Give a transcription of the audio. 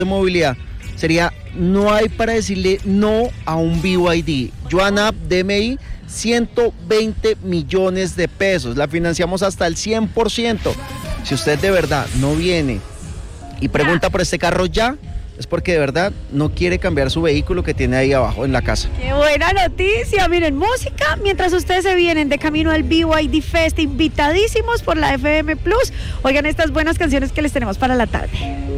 de movilidad sería: no hay para decirle no a un BYD. Joana, DMI, 120 millones de pesos. La financiamos hasta el 100%. Si usted de verdad no viene y pregunta por este carro ya, es porque de verdad no quiere cambiar su vehículo que tiene ahí abajo en la casa. ¡Qué buena noticia! Miren, música, mientras ustedes se vienen de camino al BYD Fest, invitadísimos por la FM Plus. Oigan estas buenas canciones que les tenemos para la tarde.